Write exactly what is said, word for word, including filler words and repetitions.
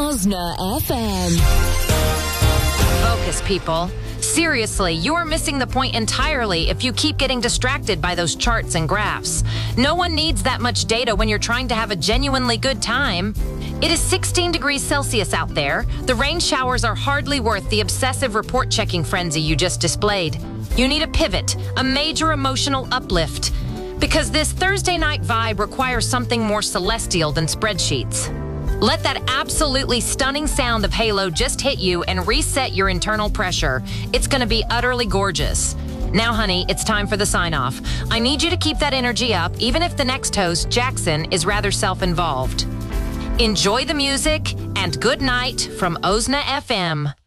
Ozna F M. Focus, people. Seriously, you are missing the point entirely if you keep getting distracted by those charts and graphs. No one needs that much data when you're trying to have a genuinely good time. It is sixteen degrees Celsius out there. The rain showers are hardly worth the obsessive report-checking frenzy you just displayed. You need a pivot, a major emotional uplift. Because this Thursday night vibe requires something more celestial than spreadsheets. Let that absolutely stunning sound of Halo just hit you and reset your internal pressure. It's going to be utterly gorgeous. Now, honey, it's time for the sign-off. I need you to keep that energy up, even if the next host, Jackson, is rather self-involved. Enjoy the music, and good night from Ozna F M.